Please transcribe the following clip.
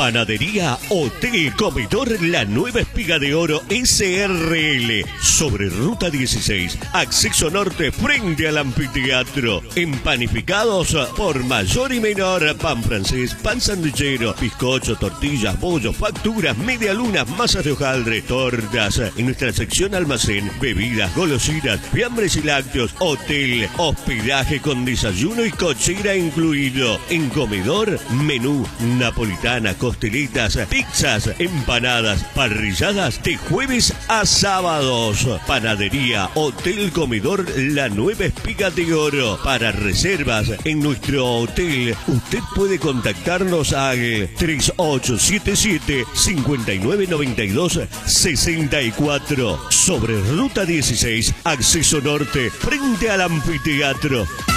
Panadería Hotel Comedor La Nueva Espiga de Oro SRL. Sobre Ruta 16. Acceso norte frente al anfiteatro. Empanificados por mayor y menor. Pan francés, pan sandwichero, bizcocho, tortillas, bollos, facturas, medialunas, masas de hojaldre, tortas. En nuestra sección almacén, bebidas, golosinas, fiambres y lácteos. Hotel, hospedaje con desayuno y cochera incluido. En comedor, menú, napolitana, costeletas, pizzas, empanadas, parrilladas de jueves a sábados. Panadería Hotel Comedor La Nueva Espiga de Oro. Para reservas en nuestro hotel, usted puede contactarnos al 3877-5992-64. Sobre Ruta 16, acceso norte, frente al anfiteatro.